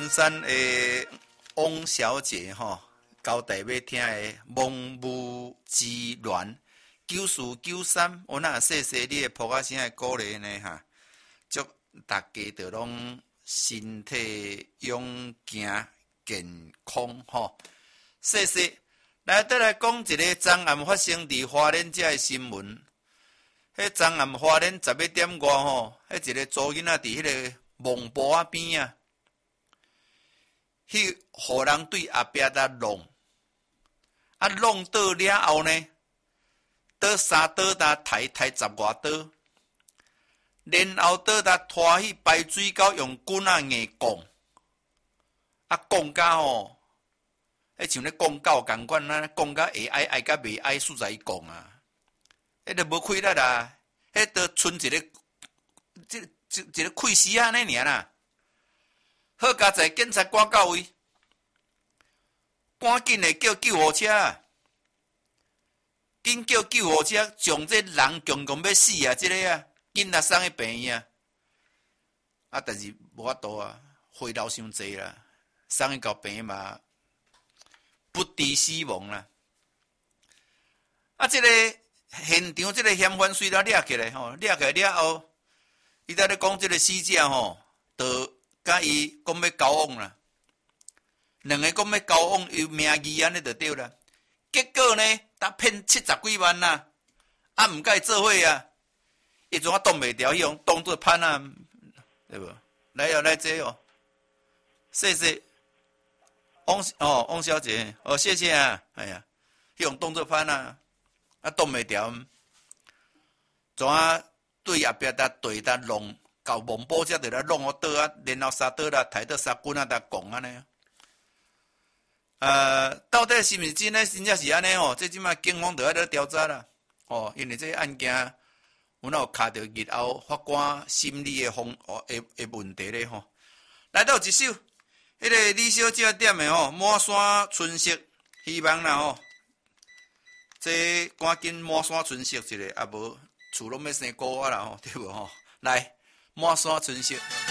关山的汪小姐吼，交代要听的蒙武之恋9493，我那谢谢你的播啊声的鼓励呢哈，祝大家都拢身体勇健健康吼，谢谢。来，再来讲一个昨暗发生伫花莲这的新闻。迄昨暗花莲11点外吼，迄一个祖囡仔伫迄个蒙坡仔边啊，去互人对后壁搭弄，啊弄倒了后呢，倒三倒搭抬10外倒，然后倒搭拖去排水沟用棍仔硬讲，啊讲甲吼，迄像咧讲狗共款啊，讲甲会爱甲袂爱，实在讲啊。迄著无开力啦，迄著剩一个，一个气丝安尼尔啦。好佳在警察赶到位，赶紧的叫救护车，紧叫救护车，将这人强强要死啊！这个啊，紧来送去病院啊。啊，但是无法度啊，血流伤济啦，送去到病院嘛，不治死亡啦。啊，这个。现场这个嫌犯虽然抓起来吼，抓起来了后，伊在咧讲这个死者吼，就甲伊讲要交往啦，两个讲要交往，有名义安尼就对啦。结果呢，他骗70几万啦，啊，毋甲伊做伙啊，伊怎啊挡袂牢，迄种当作潘啊，对无？来哦，来这哦，谢谢汪小姐，哦，谢谢啊，哎呀，迄种当作潘啊。啊，挡袂牢，怎啊对后壁搭对搭弄，到蒙宝遮就来弄我倒啊，然后三倒啦，抬到三棍啊，搭讲安尼。到底是毋是真诶？真正是安尼哦？这即马警方就喺度调查啦。哦，因为这案件有哪有卡到日后法官审理诶问题咧吼。来到一首，迄个李小姐点诶吼，满山春色，希望啦吼。这赶紧满山春色一个，啊无厝拢要生果啊啦吼，对无吼？来，满山春色。